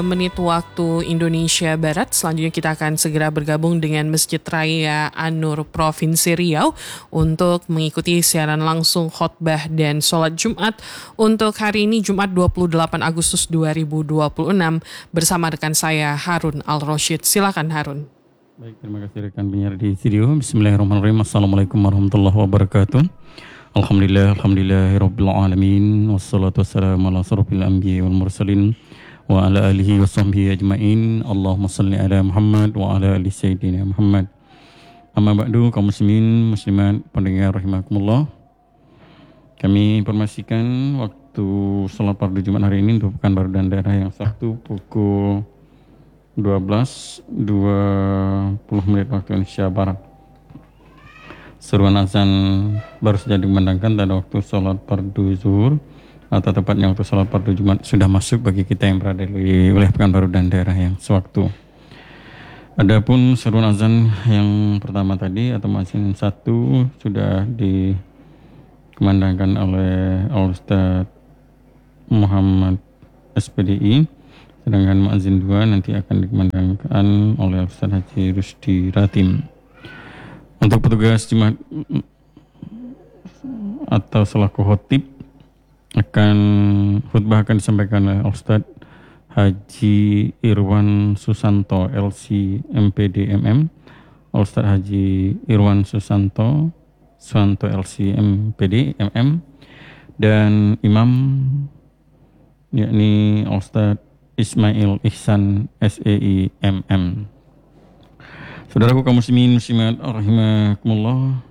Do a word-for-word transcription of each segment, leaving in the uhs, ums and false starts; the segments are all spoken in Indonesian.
Menit waktu Indonesia Barat. Selanjutnya kita akan segera bergabung dengan Masjid Raya An-Nur Provinsi Riau untuk mengikuti siaran langsung khotbah dan sholat Jumat untuk hari ini Jumat dua puluh delapan Agustus dua ribu dua puluh enam bersama rekan saya Harun Al-Rosyid. Silakan Harun. Baik, terima kasih rekan penyiar di studio. Bismillahirrahmanirrahim. Assalamualaikum warahmatullahi wabarakatuh. Alhamdulillah, alhamdulillahirabbil alamin. Wassalatu wassalamu ala asrofil anbiya'i wal mursalin wa ala alihi wa sahbihi ajma'in. Allahumma salli ala Muhammad wa ala ali sayyidina Muhammad. Amma ba'du, kaum muslimin, muslimat, pendengar rahimakumullah. Kami informasikan waktu salat fardu Jumat hari ini untuk Pekanbaru dan daerah yang Sabtu pukul dua belas dua puluh menit waktu Indonesia Barat. Seruan azan baru saja dikumandangkan pada waktu salat fardu zuhur, atau tepatnya waktu salat fardu Jumat sudah masuk bagi kita yang berada di wilayah Pekanbaru dan daerah yang sewaktu. Adapun seruan azan yang pertama tadi atau muadzin satu sudah dikumandangkan oleh Al-Ustaz Muhammad S P D I, sedangkan muadzin dua nanti akan dikumandangkan oleh Ustaz Haji Rusdi Ratim. Untuk petugas Jumat atau selaku khotib akan khutbah akan disampaikan oleh Ustaz Haji Irwan Susanto L C M P D M M, Ustaz Haji Irwan Susanto Susanto L C M P D M M, dan imam yakni Ustaz Ismail Ihsan S E I M M. Saudaraku kaum muslimin muslimat rahimakumullah,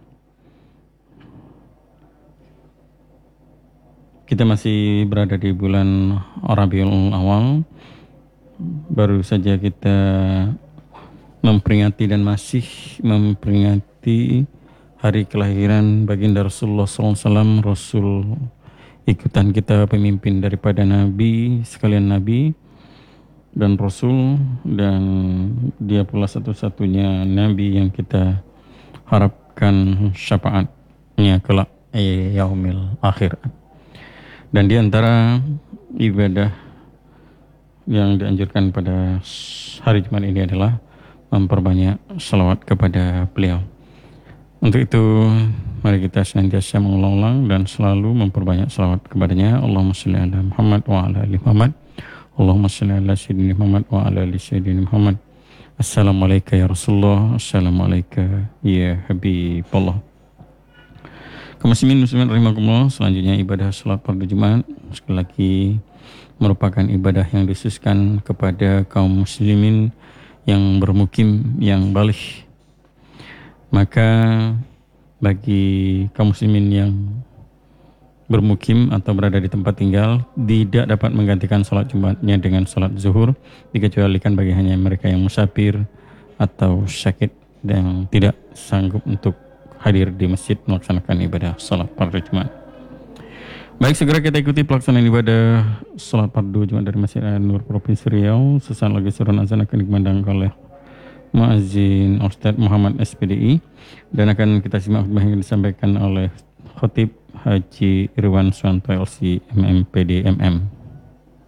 kita masih berada di bulan Rabiul Awal. Baru saja kita memperingati dan masih memperingati hari kelahiran baginda Rasulullah sallallahu alaihi wasallam, Rasul ikutan kita, pemimpin daripada Nabi sekalian Nabi dan Rasul, dan dia pula satu-satunya Nabi yang kita harapkan syafaatnya kelak yaumil akhir. Dan di antara ibadah yang dianjurkan pada hari Jumat ini adalah memperbanyak salawat kepada beliau. Untuk itu, mari kita senantiasa mengulang-ulang dan selalu memperbanyak salawat kepadanya. Allahumma sholli ala Muhammad wa ala ali Muhammad. Allahumma sholli ala sayyidina Muhammad wa ala ali sayyidina Muhammad. Assalamualaikum ya Rasulullah. Assalamualaikum ya Habibullah. Kaum muslimin muslimat rahimakumullah, selanjutnya ibadah salat fardu Jumat sekali lagi merupakan ibadah yang dikhususkan kepada kaum muslimin yang bermukim, yang baligh. Maka bagi kaum muslimin yang bermukim atau berada di tempat tinggal tidak dapat menggantikan salat Jumatnya dengan salat zuhur, dikecualikan bagi hanya mereka yang musafir atau sakit dan tidak sanggup untuk hadir di masjid melaksanakan ibadah salat fardu Jumat. Baik, segera kita ikuti pelaksanaan ibadah salat fardu Jumat dari Masjid An-Nur Provinsi Riau. Sesaat lagi seruan azan akan dikumandangkan oleh muadzin Ustaz Muhammad S P D I, dan akan kita simak khutbah yang disampaikan oleh khotib Haji Irwan Susanto L C M M P D M M.